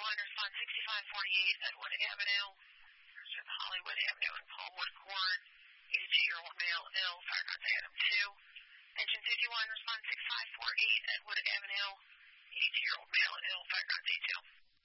respond 6548 Edward Avenue, Hollywood Avenue and Palmwood Court, 82-year-old male ill, fire contact item 2. Engine 51, respond 6548 Edward Avenue, 82-year-old male ill, fire contact